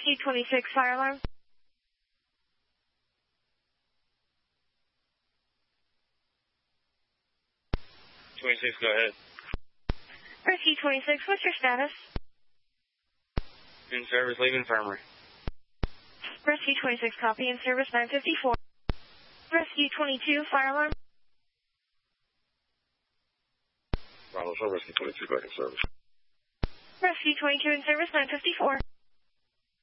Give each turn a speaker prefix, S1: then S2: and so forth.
S1: Rescue 26, fire alarm.
S2: 26, go ahead.
S1: Rescue 26, what's your status?
S2: In service, leave infirmary.
S1: Rescue 26, copy, in service 954. Rescue 22, fire alarm.
S3: Bravo, show Rescue 22 back in service.
S1: Rescue 22 in service 954.